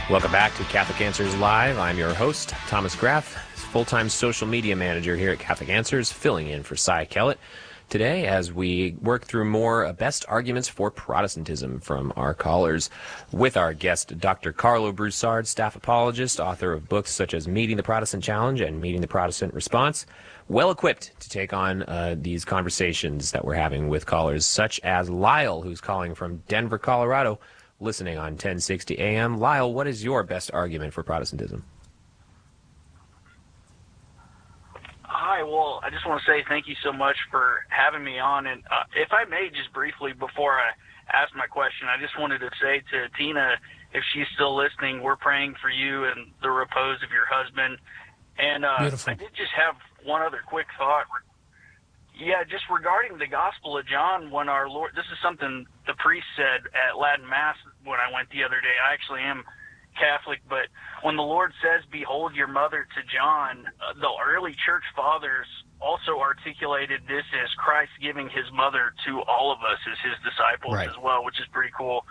Welcome back to Catholic Answers Live. I'm your host, Thomas Graff, full-time social media manager here at Catholic Answers, filling in for Cy Kellett today as we work through more best arguments for Protestantism from our callers with our guest, Dr. Carlo Broussard, staff apologist, author of books such as Meeting the Protestant Challenge and Meeting the Protestant Response, well equipped to take on these conversations that we're having with callers such as Lyle, who's calling from Denver, Colorado, listening on 1060 AM. Lyle, what is your best argument for Protestantism? Hi, well, I just want to say thank you so much for having me on. And if I may, just briefly before I ask my question, I just wanted to say to Tina, if she's still listening, we're praying for you and the repose of your husband. And I did just have one other quick thought. Yeah, just regarding the Gospel of John, when our Lord, this is something the priest said at Latin Mass when I went the other day. I actually am Catholic, but when the Lord says, "Behold your mother" to John, the early church fathers also articulated this as Christ giving his mother to all of us as his disciples as well, which is pretty cool.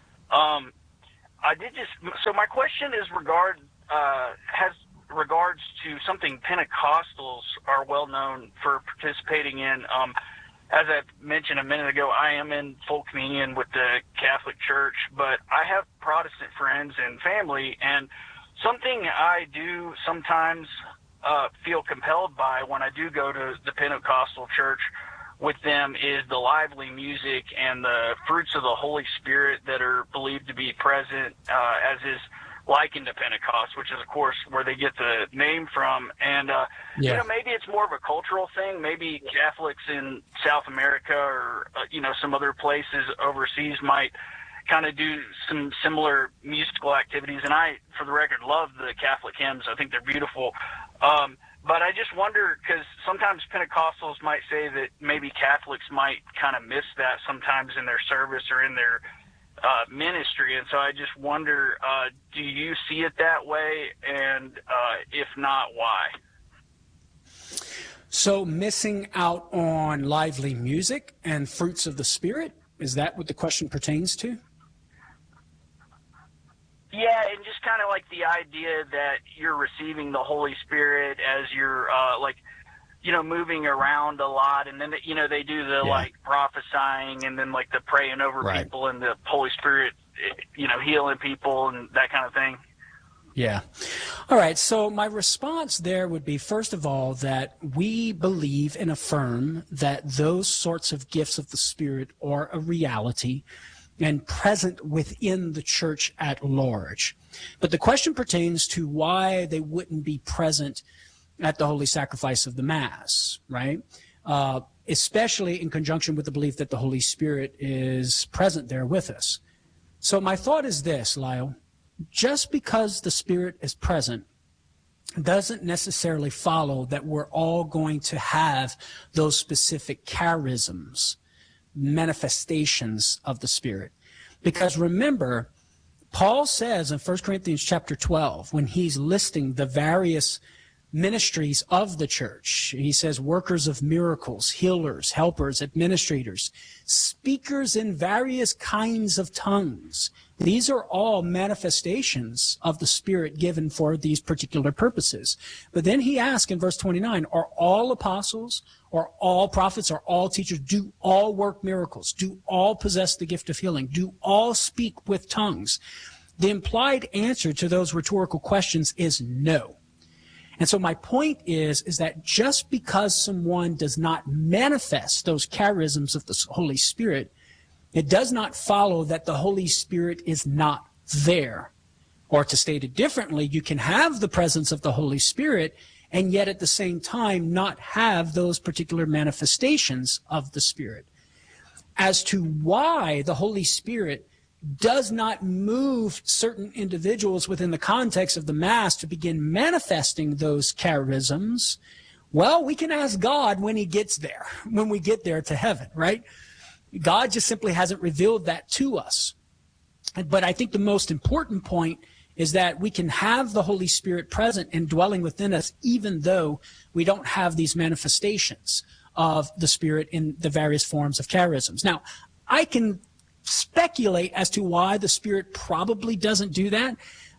So my question is has regards to something Pentecostals are well known for participating in. As I mentioned a minute ago, I am in full communion with the Catholic Church, but I have Protestant friends and family, and something I do sometimes feel compelled by when I do go to the Pentecostal church with them is the lively music and the fruits of the Holy Spirit that are believed to be present, as is likened to Pentecost, which is, of course, where they get the name from. And, maybe it's more of a cultural thing. Maybe Catholics in South America or, some other places overseas might kind of do some similar musical activities. And I, for the record, love the Catholic hymns. I think they're beautiful. But I just wonder, because sometimes Pentecostals might say that maybe Catholics might kind of miss that sometimes in their service or in their ministry, and so I just wonder, do you see it that way, and if not, why? So missing out on lively music and fruits of the Spirit, is that what the question pertains to? Yeah, and just kind of like the idea that you're receiving the Holy Spirit as you're moving around a lot, and then they do the prophesying, and then like the praying over people, and the Holy Spirit, healing people and that kind of thing. Yeah. All right. So my response there would be, first of all, that we believe and affirm that those sorts of gifts of the Spirit are a reality and present within the church at large. But the question pertains to why they wouldn't be present at the holy sacrifice of the Mass, right? Especially in conjunction with the belief that the Holy Spirit is present there with us. So my thought is this, Lyle. Just because the Spirit is present doesn't necessarily follow that we're all going to have those specific charisms, manifestations of the Spirit. Because remember, Paul says in 1 Corinthians chapter 12, when he's listing the various ministries of the church, he says workers of miracles, healers, helpers, administrators, speakers in various kinds of tongues. These are all manifestations of the Spirit given for these particular purposes. But then he asks in verse 29, are all apostles, or all prophets, or all teachers, do all work miracles? Do all possess the gift of healing? Do all speak with tongues? The implied answer to those rhetorical questions is no. And so my point is that just because someone does not manifest those charisms of the Holy Spirit, it does not follow that the Holy Spirit is not there. Or to state it differently, you can have the presence of the Holy Spirit and yet at the same time not have those particular manifestations of the Spirit. As to why the Holy Spirit does not move certain individuals within the context of the Mass to begin manifesting those charisms, well, we can ask God when he gets there, when we get there to heaven, right? God just simply hasn't revealed that to us. But I think the most important point is that we can have the Holy Spirit present and dwelling within us even though we don't have these manifestations of the Spirit in the various forms of charisms. Now, I can speculate as to why the Spirit probably doesn't do that.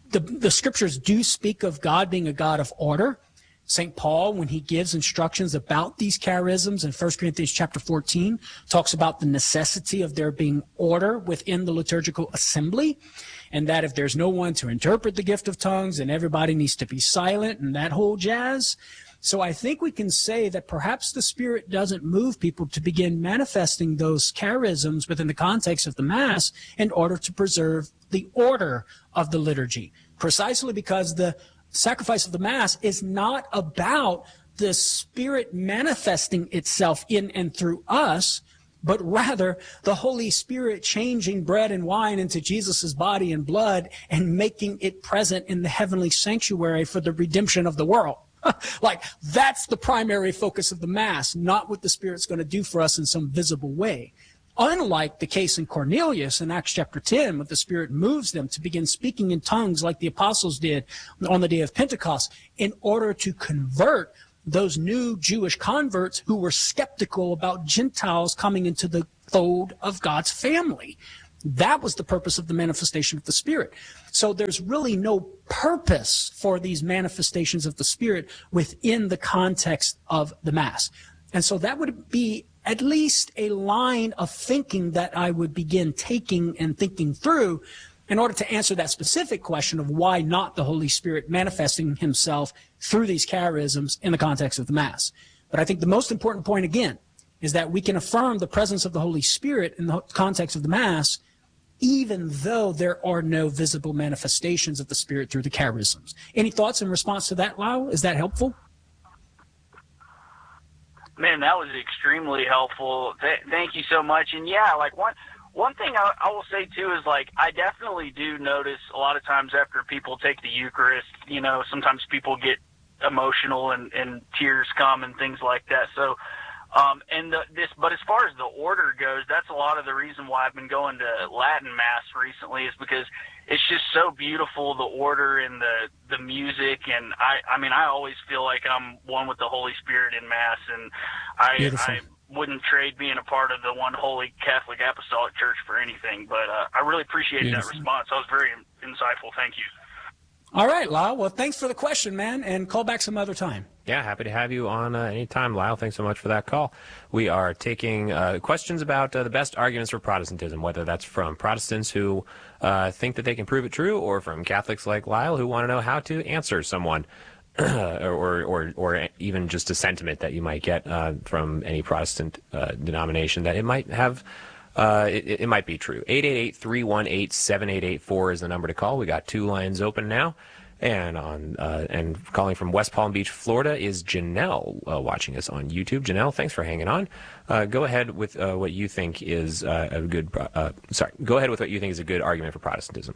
the scriptures do speak of God being a God of order. St. Paul, when he gives instructions about these charisms in 1 Corinthians chapter 14, talks about the necessity of there being order within the liturgical assembly, and that if there's no one to interpret the gift of tongues, then everybody needs to be silent and that whole jazz. So I think we can say that perhaps the Spirit doesn't move people to begin manifesting those charisms within the context of the Mass in order to preserve the order of the liturgy, precisely because the sacrifice of the Mass is not about the Spirit manifesting itself in and through us, but rather the Holy Spirit changing bread and wine into Jesus' body and blood and making it present in the heavenly sanctuary for the redemption of the world. Like, that's the primary focus of the Mass, not what the Spirit's going to do for us in some visible way. Unlike the case in Cornelius in Acts chapter 10, when the Spirit moves them to begin speaking in tongues like the apostles did on the day of Pentecost in order to convert those new Jewish converts who were skeptical about Gentiles coming into the fold of God's family. That was the purpose of the manifestation of the Spirit. So there's really no purpose for these manifestations of the Spirit within the context of the Mass. And so that would be at least a line of thinking that I would begin taking and thinking through in order to answer that specific question of why not the Holy Spirit manifesting himself through these charisms in the context of the Mass. But I think the most important point, again, is that we can affirm the presence of the Holy Spirit in the context of the Mass, even though there are no visible manifestations of the Spirit through the charisms. Any thoughts in response to that, Lyle? Is that helpful? Man, that was extremely helpful. Thank you so much. And yeah, like one thing I will say too is, like, I definitely do notice a lot of times after people take the Eucharist, you know, sometimes people get emotional and tears come and things like that. So, but as far as the order goes, that's a lot of the reason why I've been going to Latin Mass recently, is because it's just so beautiful, the order and the music. And I mean, I always feel like I'm one with the Holy Spirit in Mass, and I wouldn't trade being a part of the one holy Catholic Apostolic Church for anything. But I really appreciate that response. That was very insightful. Thank you. All right, Lyle. Well, thanks for the question, man, and call back some other time. Yeah, happy to have you on anytime, Lyle. Thanks so much for that call. We are taking questions about the best arguments for Protestantism, whether that's from Protestants who think that they can prove it true, or from Catholics like Lyle who want to know how to answer someone, or even just a sentiment that you might get from any Protestant denomination that it might have. It might be true. 888-318-7884 is the number to call. We got two lines open now. And calling from West Palm Beach, Florida, is Janelle watching us on YouTube. Janelle, thanks for hanging on. Go ahead with what you think is a good. Go ahead with what you think is a good argument for Protestantism.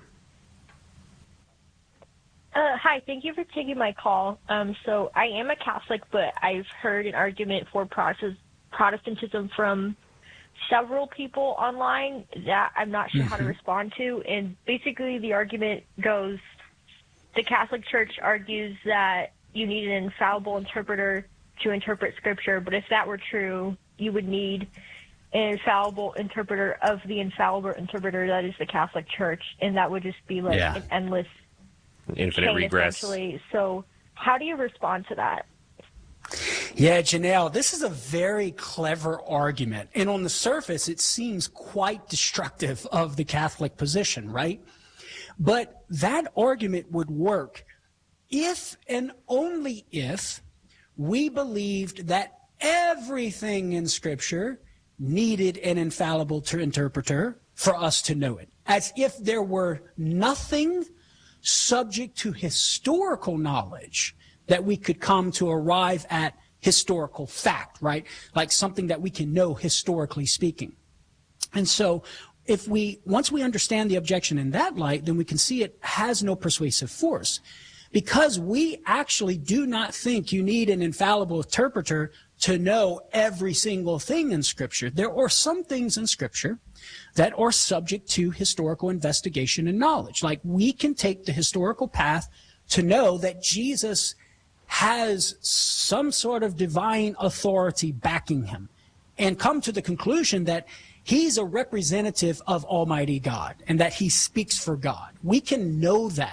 Hi, thank you for taking my call. So I am a Catholic, but I've heard an argument for Protestantism from several people online that I'm not sure how to respond to. And basically the argument goes, the Catholic Church argues that you need an infallible interpreter to interpret Scripture, but if that were true, you would need an infallible interpreter of the infallible interpreter that is the Catholic Church, and that would just be like an endless infinite chain, regress. Essentially. So how do you respond to that? Yeah, Janelle, this is a very clever argument. And on the surface, it seems quite destructive of the Catholic position, right? But that argument would work if and only if we believed that everything in Scripture needed an infallible interpreter for us to know it. As if there were nothing subject to historical knowledge that we could come to arrive at historical fact, right? Like something that we can know historically speaking. And so once we understand the objection in that light, then we can see it has no persuasive force, because we actually do not think you need an infallible interpreter to know every single thing in Scripture. There are some things in Scripture that are subject to historical investigation and knowledge. Like, we can take the historical path to know that Jesus has some sort of divine authority backing him, and come to the conclusion that he's a representative of Almighty God and that he speaks for God. We can know that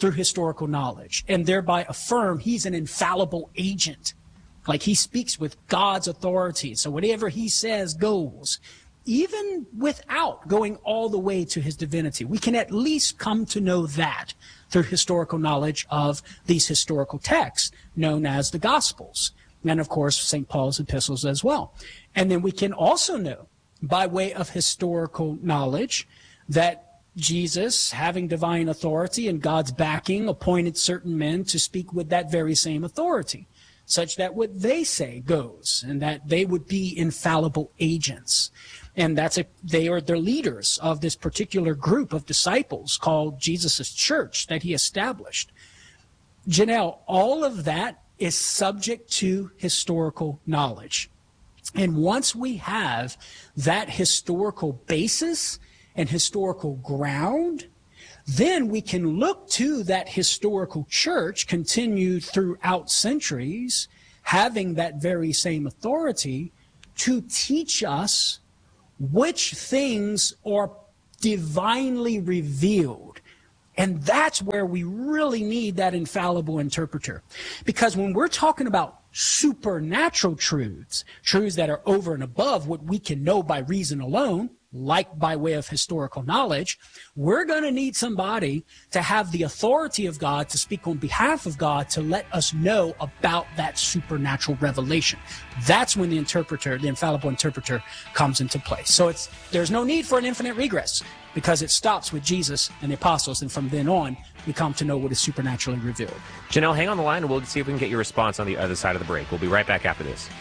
through historical knowledge and thereby affirm he's an infallible agent. Like he speaks with God's authority. So whatever he says goes, even without going all the way to his divinity. We can at least come to know that through historical knowledge of these historical texts known as the Gospels. And of course, St. Paul's epistles as well. And then we can also know by way of historical knowledge that Jesus, having divine authority and God's backing, appointed certain men to speak with that very same authority, such that what they say goes, and that they would be infallible agents. And they are the leaders of this particular group of disciples called Jesus' church that he established. Janelle, all of that is subject to historical knowledge. And once we have that historical basis and historical ground, then we can look to that historical church continued throughout centuries, having that very same authority to teach us which things are divinely revealed. And that's where we really need that infallible interpreter. Because when we're talking about supernatural truths, truths that are over and above what we can know by reason alone, like by way of historical knowledge, we're going to need somebody to have the authority of God to speak on behalf of God to let us know about that supernatural revelation. That's when the interpreter, the infallible interpreter, comes into place. So there's no need for an infinite regress because it stops with Jesus and the apostles, and from then on, we come to know what is supernaturally revealed. Janelle, hang on the line and we'll see if we can get your response on the other side of the break. We'll be right back after this.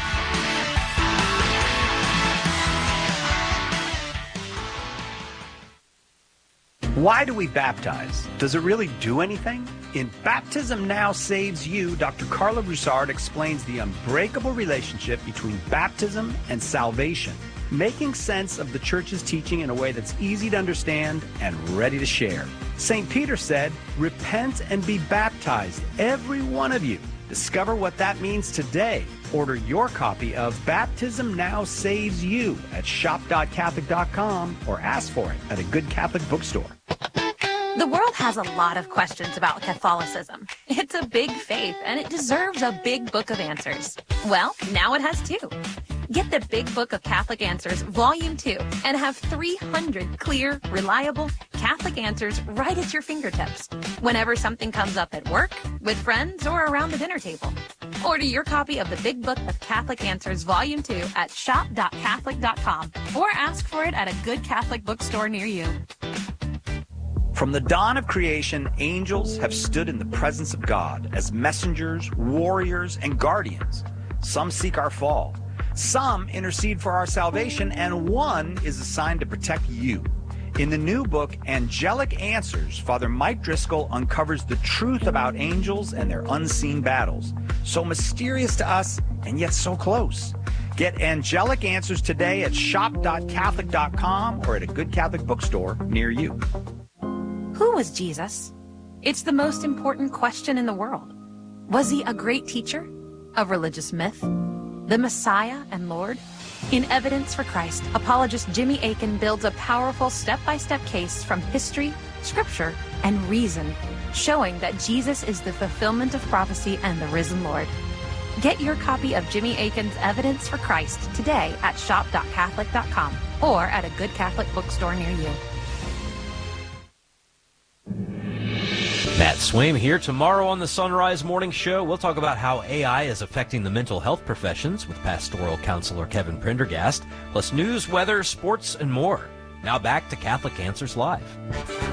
Why do we baptize? Does it really do anything? In Baptism Now Saves You, Dr. Carla Broussard explains the unbreakable relationship between baptism and salvation, making sense of the church's teaching in a way that's easy to understand and ready to share. St. Peter said, "Repent and be baptized, every one of you." Discover what that means today. Order your copy of Baptism Now Saves You at shop.catholic.com or ask for it at a good Catholic bookstore. The world has a lot of questions about Catholicism. It's a big faith, and it deserves a big book of answers. Well, now it has two. Get the Big Book of Catholic Answers, Volume 2, and have 300 clear, reliable Catholic answers right at your fingertips whenever something comes up at work, with friends, or around the dinner table. Order your copy of the Big Book of Catholic Answers, Volume 2 at shop.catholic.com or ask for it at a good Catholic bookstore near you. From the dawn of creation, angels have stood in the presence of God as messengers, warriors, and guardians. Some seek our fall. Some intercede for our salvation, and one is assigned to protect you. In the new book, Angelic Answers, Father Mike Driscoll uncovers the truth about angels and their unseen battles. So mysterious to us, and yet so close. Get Angelic Answers today at shop.catholic.com or at a good Catholic bookstore near you. Who was Jesus? It's the most important question in the world. Was he a great teacher? A religious myth? The Messiah and Lord? In Evidence for Christ, apologist Jimmy Akin builds a powerful step-by-step case from history, scripture, and reason, showing that Jesus is the fulfillment of prophecy and the risen Lord. Get your copy of Jimmy Akin's Evidence for Christ today at shop.catholic.com or at a good Catholic bookstore near you. Matt Swaim here. Tomorrow on the Sunrise Morning Show, we'll talk about how AI is affecting the mental health professions with pastoral counselor Kevin Prendergast, plus news, weather, sports, and more. Now back to Catholic Answers Live.